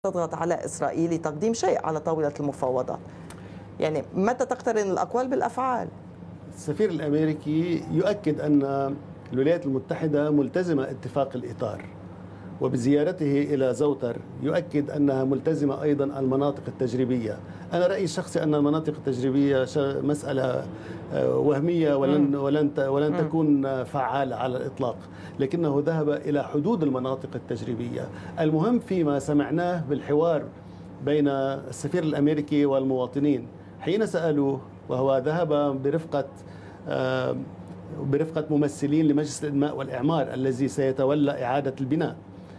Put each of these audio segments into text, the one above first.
تضغط على إسرائيل لتقديم شيء على طاولة المفاوضات. يعني متى تقترن الأقوال بالأفعال؟ السفير الأمريكي يؤكد أن الولايات المتحدة ملتزمة اتفاق الإطار، وبزيارته إلى زوتر يؤكد أنها ملتزمة أيضا المناطق التجريبية. أنا رأيي الشخصي أن المناطق التجريبية مسألة وهمية ولن تكون فعالة على الإطلاق، لكنه ذهب إلى حدود المناطق التجريبية. المهم فيما سمعناه بالحوار بين السفير الأمريكي والمواطنين حين سألوه، وهو ذهب برفقة ممثلين لمجلس الإنماء والإعمار الذي سيتولى إعادة البناء.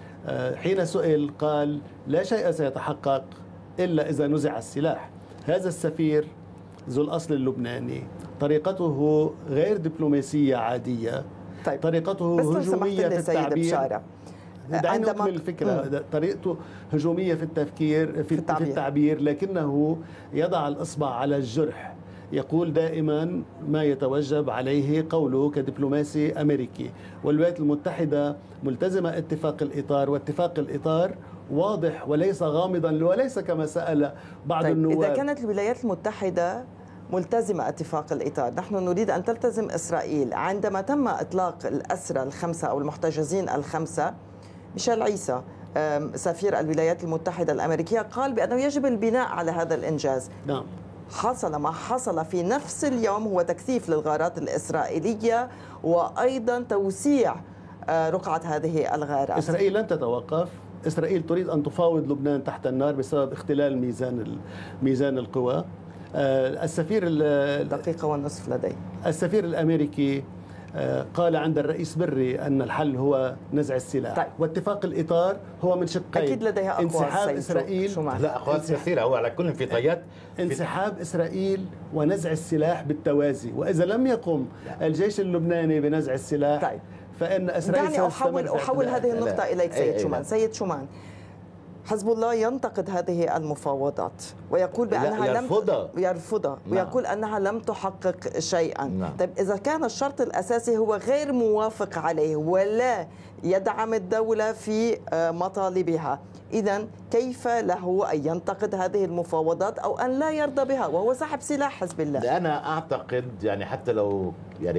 حين سئل قال: لا شيء سيتحقق إلا إذا نزع السلاح. هذا السفير ذو الأصل اللبناني طريقته غير دبلوماسية عادية. طيب. طريقته هجومية في التعبير. دعيني أكمل الفكرة. طريقته هجومية في التعبير، لكنه يضع الإصبع على الجرح. يقول دائما ما يتوجب عليه قوله كدبلوماسي أمريكي. والولايات المتحدة ملتزمة اتفاق الإطار، واتفاق الإطار واضح وليس غامضا، وليس كما سأل بعض النواب. إذا كانت الولايات المتحدة ملتزمة اتفاق الإطار، نحن نريد أن تلتزم إسرائيل. عندما تم إطلاق الأسرى الخمسة أو المحتجزين الخمسة، ميشيل عيسى سفير الولايات المتحدة الأمريكية قال بأنه يجب البناء على هذا الإنجاز. نعم. حصل ما حصل في نفس اليوم هو تكثيف للغارات الإسرائيلية وأيضا توسيع رقعة هذه الغارات. إسرائيل لن تتوقف. إسرائيل تريد أن تفاوض لبنان تحت النار بسبب اختلال ميزان القوى. السفير دقيقة ونصف لدي. السفير الأمريكي قال عند الرئيس بري أن الحل هو نزع السلاح. طيب. واتفاق الإطار هو من شقين: أكيد لديها أقوال. انسحاب إسرائيل، لا أقوال كثيرة، هو على كل في طيات انسحاب إسرائيل ونزع السلاح بالتوازي. وإذا لم يقم الجيش اللبناني بنزع السلاح، طيب، فإن إسرائيل دعني أحول هذه النقطة إليك سيد شومان. سيد شومان، حزب الله ينتقد هذه المفاوضات ويقول بأنها يرفضها ويقول أنها لم تحقق شيئا. نعم. طيب، إذا كان الشرط الأساسي هو غير موافق عليه ولا يدعم الدولة في مطالبها، إذن كيف له أن ينتقد هذه المفاوضات أو أن لا يرضى بها وهو صاحب سلاح حزب الله؟ أنا أعتقد حتى لو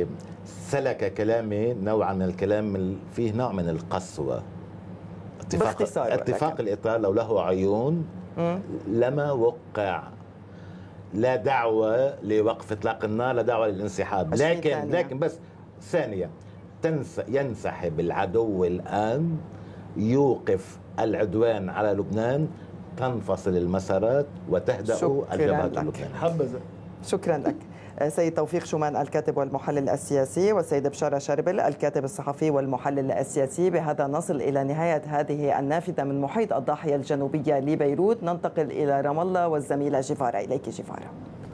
سلك كلامي نوعا من الكلام فيه نوع من القسوة. اتفاق الإطار لو له عيون لما وقع. لا دعوة لوقف إطلاق النار، لا دعوة للانسحاب. لكن بس ثانية ينسحب العدو الآن، يوقف العدوان على لبنان، تنفصل المسارات وتهدأ الجبهات اللبنانية. حبذا. شكرا لك سيد توفيق شومان، الكاتب والمحلل السياسي، والسيدة بشارة شربل، الكاتب الصحفي والمحلل السياسي. بهذا نصل إلى نهاية هذه النافذة من محيط الضاحية الجنوبية لبيروت. ننتقل إلى رام الله والزميلة جيفارا. إليك جيفارا.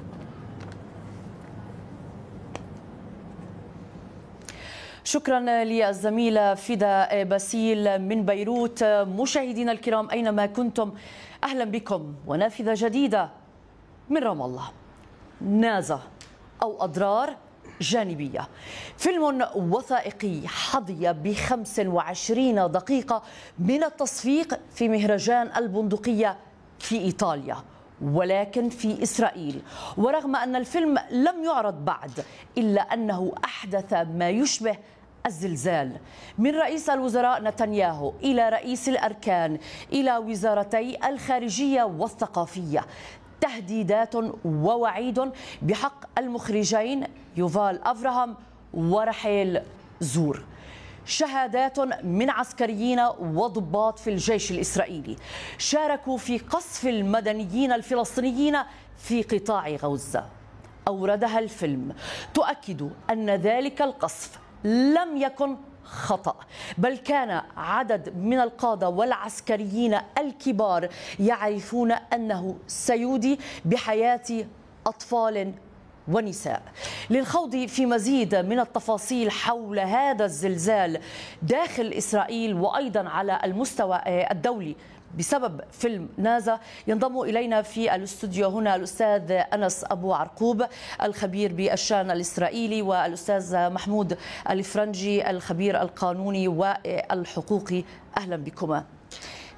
شكرا للزميلة فدا باسيل من بيروت. مشاهدينا الكرام أينما كنتم، أهلا بكم ونافذة جديدة من رام الله. نازا أو أضرار جانبية، فيلم وثائقي حظي ب25 دقيقة من التصفيق في مهرجان البندقية في إيطاليا، ولكن في إسرائيل. ورغم أن الفيلم لم يعرض بعد، إلا أنه أحدث ما يشبه الزلزال، من رئيس الوزراء نتنياهو إلى رئيس الأركان إلى وزارتي الخارجية والثقافية. تهديدات ووعيد بحق المخرجين يوفال أفراهام ورحيل زور. شهادات من عسكريين وضباط في الجيش الإسرائيلي شاركوا في قصف المدنيين الفلسطينيين في قطاع غزة. أوردها الفيلم تؤكد أن ذلك القصف لم يكن خطأ، بل كان عدد من القادة والعسكريين الكبار يعرفون أنه سيودي بحياة أطفال ونساء. للخوض في مزيد من التفاصيل حول هذا الزلزال داخل إسرائيل وأيضا على المستوى الدولي بسبب فيلم نازا، ينضم إلينا في الاستوديو هنا الأستاذ أنس أبو عرقوب الخبير بالشأن الإسرائيلي، والأستاذ محمود الفرنجي الخبير القانوني والحقوقي. أهلا بكما.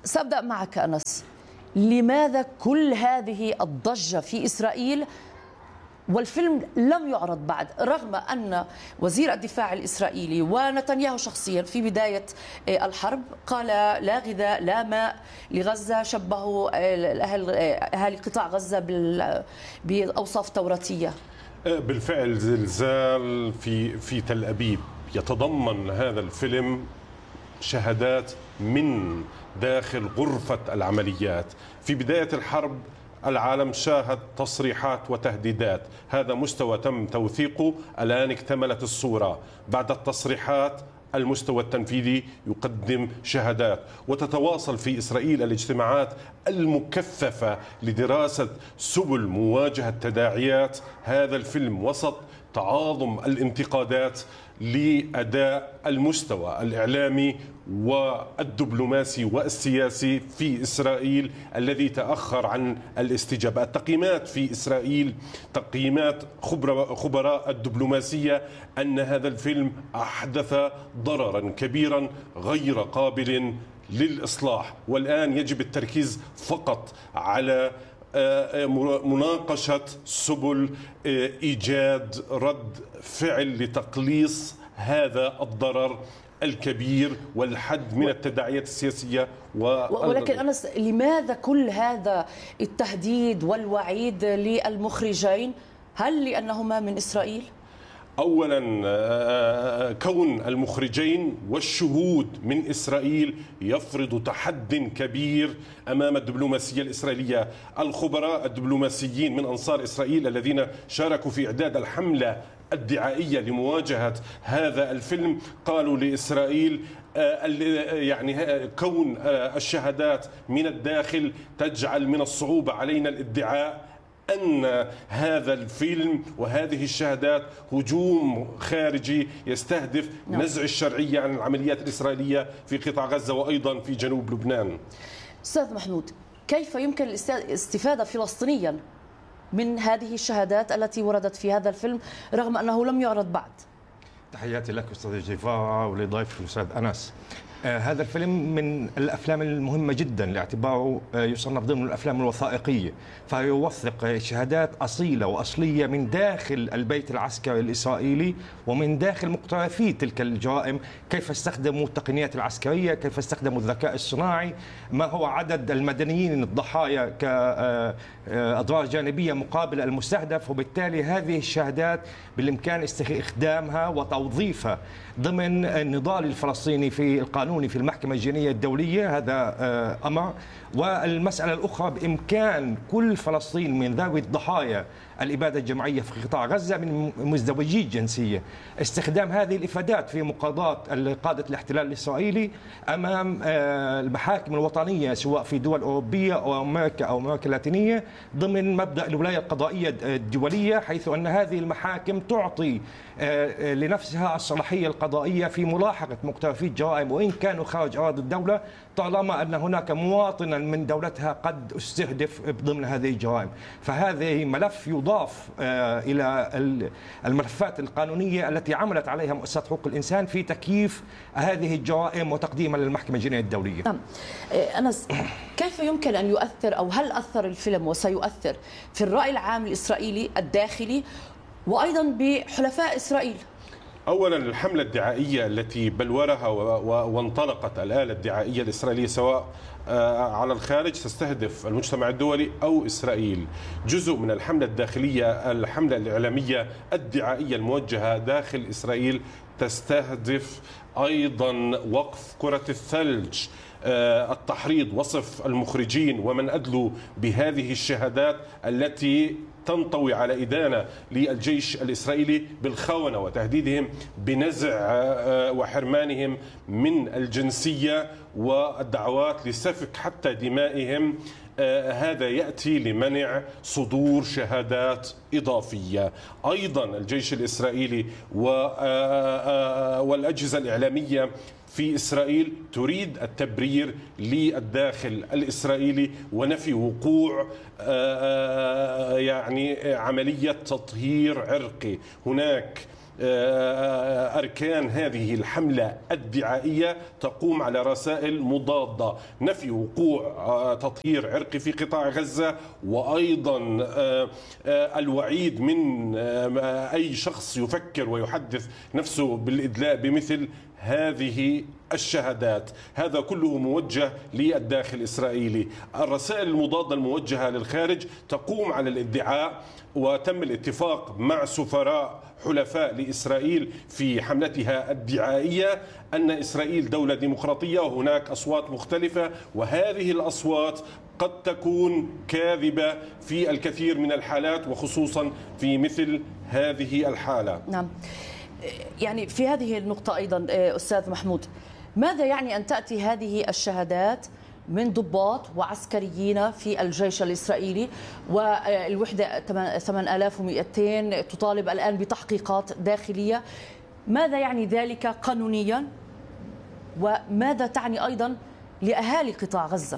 سأبدأ معك أنس. لماذا كل هذه الضجة في إسرائيل والفيلم لم يعرض بعد، رغم أن وزير الدفاع الإسرائيلي ونتنياهو شخصيا في بداية الحرب قال لا غذاء لا ماء لغزة، شبهوا أهالي قطاع غزة بأوصاف توراتية؟ بالفعل زلزال في تل أبيب. يتضمن هذا الفيلم شهادات من داخل غرفة العمليات. في بداية الحرب العالم شاهد تصريحات وتهديدات، هذا مستوى تم توثيقه، الآن اكتملت الصورة. بعد التصريحات المستوى التنفيذي يقدم شهادات، وتتواصل في إسرائيل الاجتماعات المكثفة لدراسة سبل مواجهة تداعيات هذا الفيلم وسط تعاظم الانتقادات لأداء المستوى الإعلامي والدبلوماسي والسياسي في إسرائيل الذي تأخر عن الاستجابة. التقييمات في إسرائيل، تقييمات خبراء الدبلوماسية، أن هذا الفيلم أحدث ضررا كبيرا غير قابل للإصلاح، والآن يجب التركيز فقط على مناقشة سبل إيجاد رد فعل لتقليص هذا الضرر الكبير والحد من التداعيات السياسية. ولكن أنس، لماذا كل هذا التهديد والوعيد للمخرجين؟ هل لأنهما من إسرائيل؟ أولا كون المخرجين والشهود من إسرائيل يفرض تحد كبير أمام الدبلوماسية الإسرائيلية. الخبراء الدبلوماسيين من أنصار إسرائيل الذين شاركوا في إعداد الحملة الدعائية لمواجهة هذا الفيلم قالوا لإسرائيل يعني كون الشهادات من الداخل تجعل من الصعوبة علينا الادعاء أن هذا الفيلم وهذه الشهادات هجوم خارجي يستهدف نزع الشرعية عن العمليات الإسرائيلية في قطاع غزة وأيضا في جنوب لبنان. أستاذ محمود، كيف يمكن الاستفادة فلسطينيا من هذه الشهادات التي وردت في هذا الفيلم رغم أنه لم يعرض بعد؟ تحياتي لك أستاذ جيفارة ولضيفك الأستاذ أنس. هذا الفيلم من الأفلام المهمة جدا لاعتباره يصنف ضمن الأفلام الوثائقية، فيوثق شهادات أصيلة وأصلية من داخل البيت العسكري الإسرائيلي ومن داخل مقترفي تلك الجرائم، كيف استخدموا التقنيات العسكرية، كيف استخدموا الذكاء الصناعي، ما هو عدد المدنيين الضحايا كأضرار جانبية مقابل المستهدف. وبالتالي هذه الشهادات بالإمكان استخدامها وتوظيفها ضمن النضال الفلسطيني في القانوني في المحكمة الجنائية الدولية، هذا أمر. والمسألة الأخرى بإمكان كل فلسطين من ذوي الضحايا الإبادة الجماعية في قطاع غزة من مزدوجي الجنسية استخدام هذه الإفادات في مقاضاة قادة الاحتلال الإسرائيلي أمام المحاكم الوطنية سواء في دول أوروبية أو أمريكا اللاتينية ضمن مبدأ الولاية القضائية الدولية، حيث أن هذه المحاكم تعطي لنفسها الصلاحية القضائية في ملاحقة مقترفي الجرائم وإن كانوا خارج أراضي الدولة، طالما أن هناك مواطنا من دولتها قد استهدف ضمن هذه الجرائم. فهذه ملف يضاف إلى الملفات القانونية التي عملت عليها مؤسسة حقوق الإنسان في تكييف هذه الجرائم وتقديمها للمحكمة الجنائية الدولية. أنس، كيف يمكن أن يؤثر أو هل أثر الفيلم وسيؤثر في الرأي العام الإسرائيلي الداخلي وأيضا بحلفاء إسرائيل؟ أولا الحملة الدعائية التي بلورها وانطلقت الآلة الدعائية الإسرائيلية سواء على الخارج تستهدف المجتمع الدولي أو إسرائيل. جزء من الحملة الداخلية الحملة الإعلامية الدعائية الموجهة داخل إسرائيل تستهدف أيضا وقف كرة الثلج، التحريض، وصف المخرجين ومن أدلوا بهذه الشهادات التي تنطوي على إدانة للجيش الإسرائيلي بالخونة وتهديدهم بنزع وحرمانهم من الجنسية والدعوات لسفك حتى دمائهم. هذا يأتي لمنع صدور شهادات إضافية. أيضا الجيش الإسرائيلي والأجهزة يعني في إسرائيل تريد التبرير للداخل الإسرائيلي ونفي وقوع يعني عملية تطهير عرقي. هناك أركان هذه الحملة الدعائية تقوم على رسائل مضادة: نفي وقوع تطهير عرقي في قطاع غزة، وأيضا الوعيد من أي شخص يفكر ويحدث نفسه بالإدلاء بمثل هذه الشهادات. هذا كله موجه للداخل الإسرائيلي. الرسائل المضادة الموجهة للخارج تقوم على الادعاء، وتم الاتفاق مع سفراء حلفاء لإسرائيل في حملتها الدعائية أن إسرائيل دولة ديمقراطية، وهناك أصوات مختلفة، وهذه الأصوات قد تكون كاذبة في الكثير من الحالات، وخصوصا في مثل هذه الحالة. نعم، يعني في هذه النقطة أيضا أستاذ محمود، ماذا يعني أن تأتي هذه الشهادات من ضباط وعسكريين في الجيش الإسرائيلي، والوحدة 8200 تطالب الآن بتحقيقات داخلية؟ ماذا يعني ذلك قانونيا، وماذا تعني أيضا لأهالي قطاع غزة؟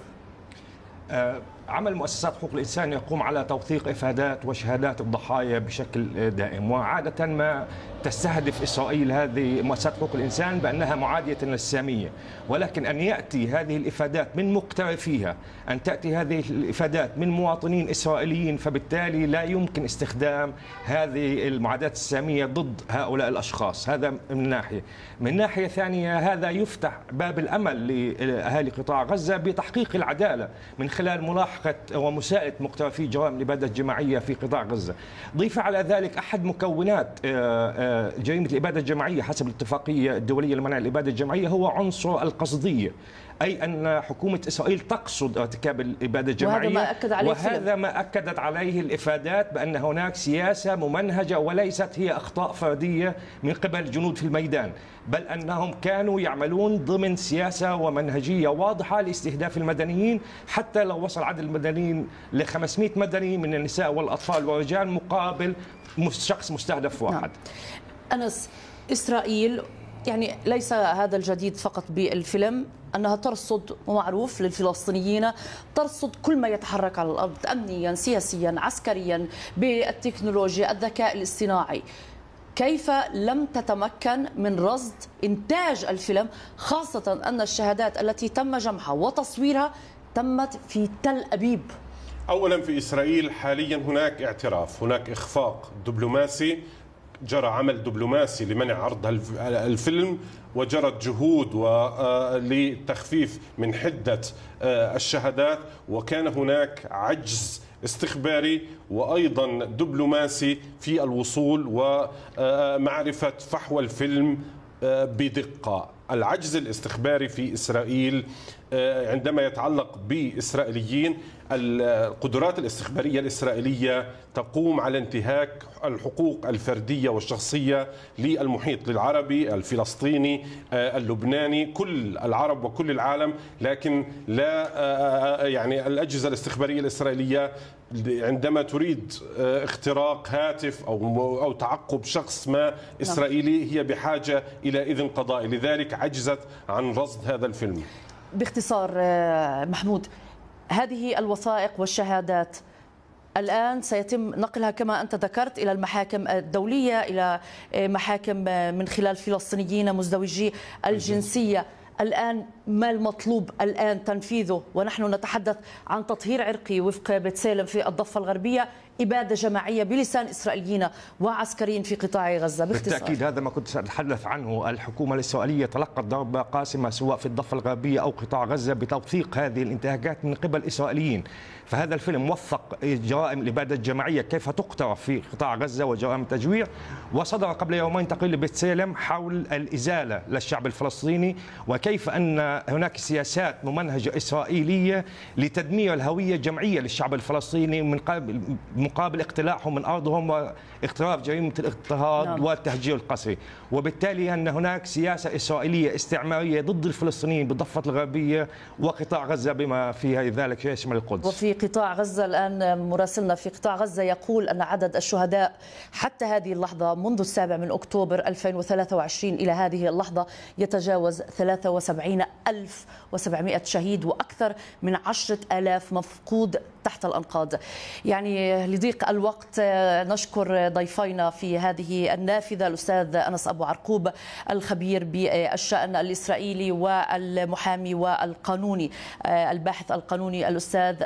عمل مؤسسات حقوق الإنسان يقوم على توثيق إفادات وشهادات الضحايا بشكل دائم، وعادة ما تستهدف إسرائيل هذه مؤسسات حقوق الإنسان بأنها معادية للسامية، ولكن أن يأتي هذه الإفادات من مقترفيها، أن تأتي هذه الإفادات من مواطنين إسرائيليين، فبالتالي لا يمكن استخدام هذه المعاداة السامية ضد هؤلاء الأشخاص. هذا من ناحية. من ناحية ثانية، هذا يفتح باب الأمل لأهالي قطاع غزة بتحقيق العدالة من خلال ملاحقة ومساءلة مقترفي جرائم الإبادة الجماعية في قطاع غزة. ضيف على ذلك أحد مكونات جريمة الإبادة الجماعية حسب الاتفاقية الدولية لمنع الإبادة الجماعية هو عنصر القصدية، أي أن حكومة إسرائيل تقصد ارتكاب الإبادة الجماعية، وهذا ما أكدت عليه الإفادات بأن هناك سياسة ممنهجة وليست هي أخطاء فردية من قبل الجنود في الميدان، بل أنهم كانوا يعملون ضمن سياسة ومنهجية واضحة لاستهداف المدنيين، حتى لو وصل عدد المدنيين ل 500 مدني من النساء والأطفال والرجال مقابل شخص مستهدف واحد. نعم. أنس، إسرائيل يعني ليس هذا الجديد فقط بالفيلم، أنها ترصد، ومعروف للفلسطينيين، ترصد كل ما يتحرك على الأرض أمنيا سياسيا عسكريا بالتكنولوجيا الذكاء الاصطناعي. كيف لم تتمكن من رصد إنتاج الفيلم، خاصة أن الشهادات التي تم جمعها وتصويرها تمت في تل أبيب؟ أولا في إسرائيل حاليا هناك اعتراف، هناك إخفاق دبلوماسي، جرى عمل دبلوماسي لمنع عرض الفيلم، وجرت جهود لتخفيف من حدة الشهادات، وكان هناك عجز استخباري وأيضا دبلوماسي في الوصول ومعرفة فحوى الفيلم بدقة. العجز الاستخباري في إسرائيل عندما يتعلق بإسرائيليين، القدرات الاستخبارية الإسرائيلية تقوم على انتهاك الحقوق الفردية والشخصية للمحيط العربي، الفلسطيني، اللبناني، كل العرب وكل العالم، لكن لا يعني الأجهزة الاستخبارية الإسرائيلية عندما تريد اختراق هاتف أو تعقب شخص ما إسرائيلي هي بحاجة إلى إذن قضائي، لذلك عجزت عن رصد هذا الفيلم. باختصار محمود، هذه الوثائق والشهادات الآن سيتم نقلها كما أنت ذكرت إلى المحاكم الدولية، إلى محاكم من خلال فلسطينيين مزدوجي الجنسية. الآن ما المطلوب الآن تنفيذه؟ ونحن نتحدث عن تطهير عرقي وفق بيت سالم في الضفة الغربية، إبادة جماعية بلسان إسرائيليين وعسكريين في قطاع غزة. باختصار. بالتأكيد هذا ما كنت سأتحدث عنه. الحكومة الإسرائيلية تلقت ضربة قاسمة سواء في الضفة الغربية أو قطاع غزة بتوثيق هذه الانتهاكات من قبل إسرائيليين. فهذا الفيلم وثق جرائم الإبادة الجماعية كيف تقترف في قطاع غزة وجرائم التجويع، وصدر قبل يومين تقرير لبيت سالم حول الإزالة للشعب الفلسطيني، وكيف أن هناك سياسات ممنهجة إسرائيلية لتدمير الهوية الجمعية للشعب الفلسطيني من مقابل اقتلاعهم من أرضهم واقتراف جريمة الاضطهاد والتهجير القسري. وبالتالي أن هناك سياسة إسرائيلية استعمارية ضد الفلسطينيين بالضفة الغربية وقطاع غزة بما في ذلك يشمل القدس. وفي قطاع غزة الآن مراسلنا في قطاع غزة يقول أن عدد الشهداء حتى هذه اللحظة منذ 7 أكتوبر 2023 إلى هذه اللحظة يتجاوز 73 75,700 شهيد وأكثر من 10,000 مفقود تحت الأنقاض. يعني لضيق الوقت نشكر ضيفينا في هذه النافذة الأستاذ أنس أبو عرقوب الخبير بالشأن الإسرائيلي والمحامي والقانوني الباحث القانوني الأستاذ